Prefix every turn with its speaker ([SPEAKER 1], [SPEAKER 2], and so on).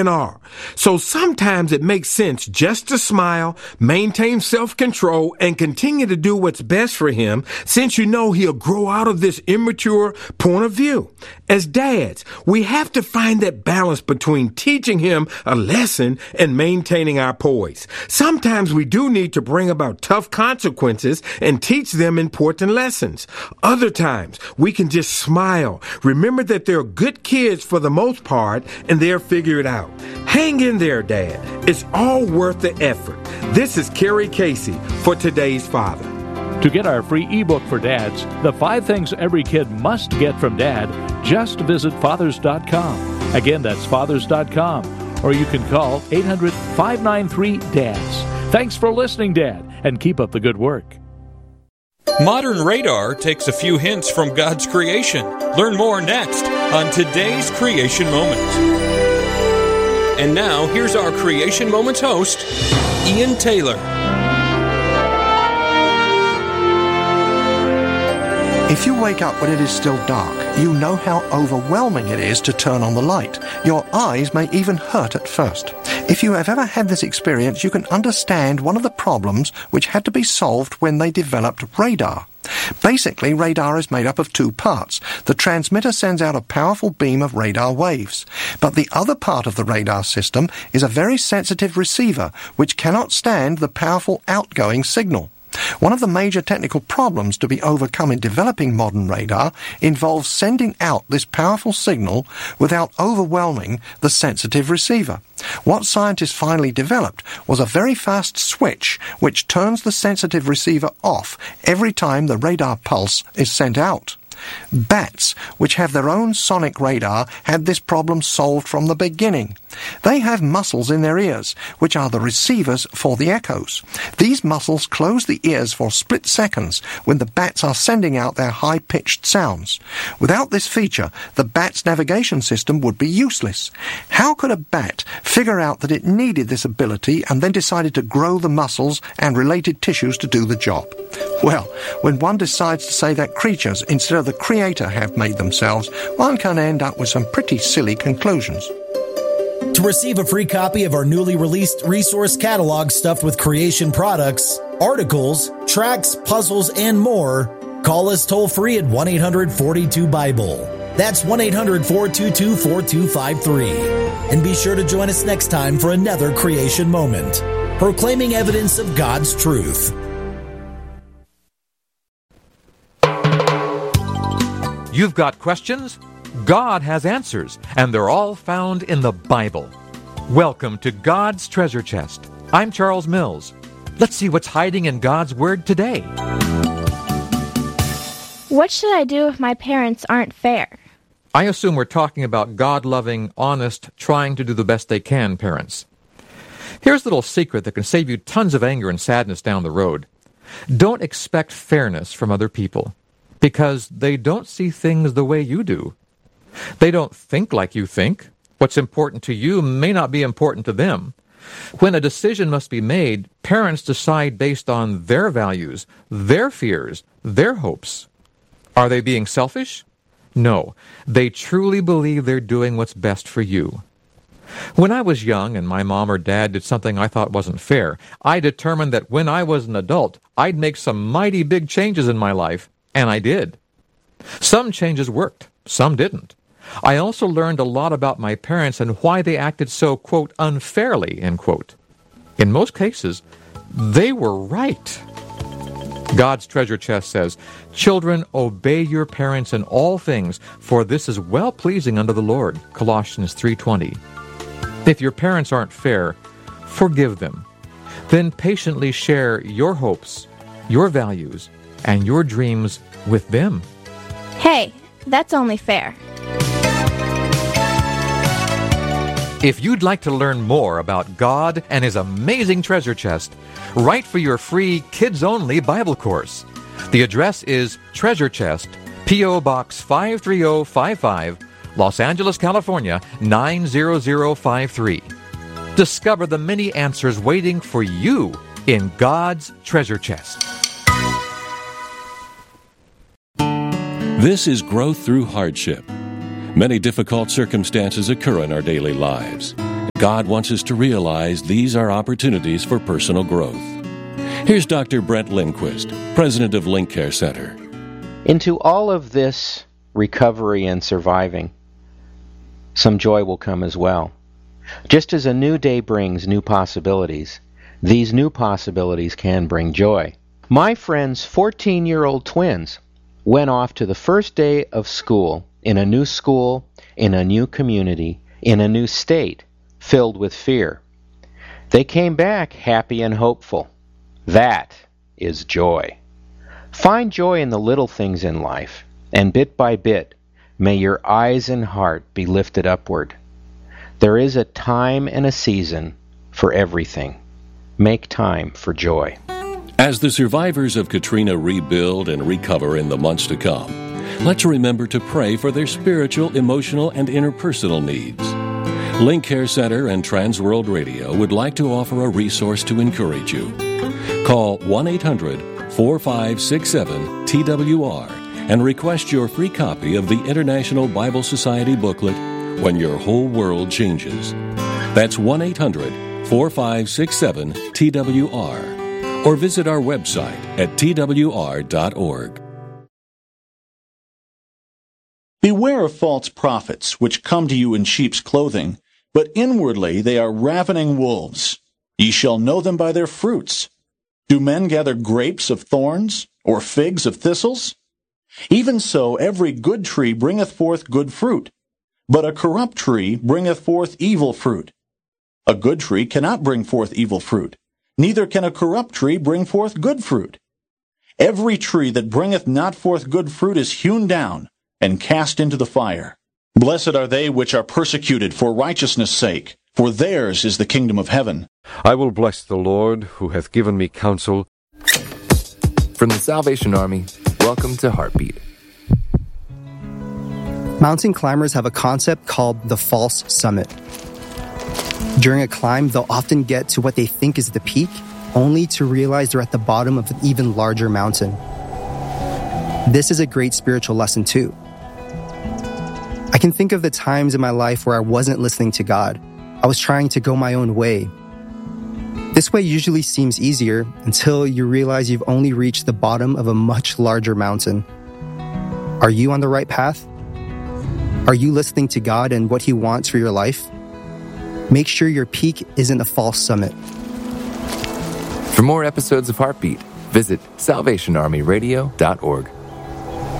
[SPEAKER 1] and are. So sometimes it makes sense just to smile, maintain self-control, and continue to do what's best for him, since you know he'll grow out of this immature point of view. As dads, we have to find that balance between teaching him a lesson and maintaining our poise. Sometimes we do need to bring about tough consequences and teach them important lessons. Other times, we can just smile. Remember that they're good kids for the most part, and they'll figure it out. Hang in there, Dad. It's all worth the effort. This is Kerry Casey for Today's Father.
[SPEAKER 2] To get our free ebook for dads, The 5 Things Every Kid Must Get from Dad, just visit fathers.com. Again, that's fathers.com. Or you can call 800-593-DADS. Thanks for listening, Dad, and keep up the good work.
[SPEAKER 3] Modern radar takes a few hints from God's creation. Learn more next on Today's Creation Moment. And now, here's our Creation Moments host, Ian Taylor.
[SPEAKER 4] If you wake up when it is still dark, you know how overwhelming it is to turn on the light. Your eyes may even hurt at first. If you have ever had this experience, you can understand one of the problems which had to be solved when they developed radar. Basically, radar is made up of 2 parts. The transmitter sends out a powerful beam of radar waves. But the other part of the radar system is a very sensitive receiver which cannot stand the powerful outgoing signal. One of the major technical problems to be overcome in developing modern radar involves sending out this powerful signal without overwhelming the sensitive receiver. What scientists finally developed was a very fast switch which turns the sensitive receiver off every time the radar pulse is sent out. Bats, which have their own sonic radar, had this problem solved from the beginning. They have muscles in their ears, which are the receivers for the echoes. These muscles close the ears for split seconds when the bats are sending out their high-pitched sounds. Without this feature, the bat's navigation system would be useless. How could a bat figure out that it needed this ability and then decided to grow the muscles and related tissues to do the job? Well, when one decides to say that creatures instead of the Creator have made themselves, one can end up with some pretty silly conclusions.
[SPEAKER 5] To receive a free copy of our newly released resource catalog stuffed with creation products, articles, tracks, puzzles, and more, call us toll-free at 1-800-42-BIBLE. That's 1-800-422-4253. And be sure to join us next time for another creation moment, proclaiming evidence of God's truth.
[SPEAKER 6] You've got questions? God has answers, and they're all found in the Bible. Welcome to God's Treasure Chest. I'm Charles Mills. Let's see what's hiding in God's Word today.
[SPEAKER 7] What should I do if my parents aren't fair?
[SPEAKER 6] I assume we're talking about God-loving, honest, trying to do the best they can parents. Here's a little secret that can save you tons of anger and sadness down the road. Don't expect fairness from other people, because they don't see things the way you do. They don't think like you think. What's important to you may not be important to them. When a decision must be made, parents decide based on their values, their fears, their hopes. Are they being selfish? No. They truly believe they're doing what's best for you. When I was young and my mom or dad did something I thought wasn't fair, I determined that when I was an adult, I'd make some mighty big changes in my life, and I did. Some changes worked, some didn't. I also learned a lot about my parents and why they acted so, quote, unfairly, end quote. In most cases, they were right. God's treasure chest says, "Children, obey your parents in all things, for this is well-pleasing unto the Lord," Colossians 3:20. If your parents aren't fair, forgive them. Then patiently share your hopes, your values, and your dreams with them.
[SPEAKER 7] Hey, that's only fair.
[SPEAKER 6] If you'd like to learn more about God and His amazing treasure chest, write for your free kids-only Bible course. The address is Treasure Chest, P.O. Box 53055, Los Angeles, California, 90053. Discover the many answers waiting for you in God's treasure chest.
[SPEAKER 8] This is growth through hardship. Many difficult circumstances occur in our daily lives. God wants us to realize these are opportunities for personal growth. Here's Dr. Brent Lindquist, president of Link Care Center.
[SPEAKER 9] Into all of this recovery and surviving, some joy will come as well. Just as a new day brings new possibilities, these new possibilities can bring joy. My friend's 14-year-old twins went off to the first day of school, in a new community, in a new state, filled with fear. They came back happy and hopeful. That is joy. Find joy in the little things in life, and bit by bit, may your eyes and heart be lifted upward. There is a time and a season for everything. Make time for joy.
[SPEAKER 8] As the survivors of Katrina rebuild and recover in the months to come, let's remember to pray for their spiritual, emotional, and interpersonal needs. Link Care Center and Transworld Radio would like to offer a resource to encourage you. Call 1-800-4567-TWR and request your free copy of the International Bible Society booklet, When Your Whole World Changes. That's 1-800-4567-TWR. Or visit our website at twr.org.
[SPEAKER 10] Beware of false prophets, which come to you in sheep's clothing, but inwardly they are ravening wolves. Ye shall know them by their fruits. Do men gather grapes of thorns, or figs of thistles? Even so every good tree bringeth forth good fruit, but a corrupt tree bringeth forth evil fruit. A good tree cannot bring forth evil fruit, neither can a corrupt tree bring forth good fruit. Every tree that bringeth not forth good fruit is hewn down, and cast into the fire. Blessed are they which are persecuted for righteousness' sake, for theirs is the kingdom of heaven.
[SPEAKER 11] I will bless the Lord, who hath given me counsel.
[SPEAKER 12] From the Salvation Army, welcome to Heartbeat.
[SPEAKER 13] Mountain climbers have a concept called the false summit. During a climb, they'll often get to what they think is the peak, only to realize they're at the bottom of an even larger mountain. This is a great spiritual lesson too. I can think of the times in my life where I wasn't listening to God. I was trying to go my own way. This way usually seems easier until you realize you've only reached the bottom of a much larger mountain. Are you on the right path? Are you listening to God and what He wants for your life? Make sure your peak isn't a false summit.
[SPEAKER 12] For more episodes of Heartbeat, visit salvationarmyradio.org.